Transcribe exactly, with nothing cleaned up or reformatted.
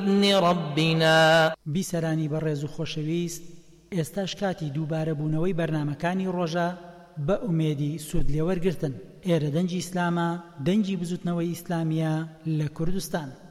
بإذن ربنا. بیسەرانی بەڕێز و خۆشەویست، ئێستاش کاتی دووبارە بوونەوەی بەرنامەکانی ڕۆژە بە ئومێدی سوود لێوەرگرتن. ئێرە دەنگی ئیسلامە، دەنگی بزوتنەوەی ئیسلامیە لە کوردستان.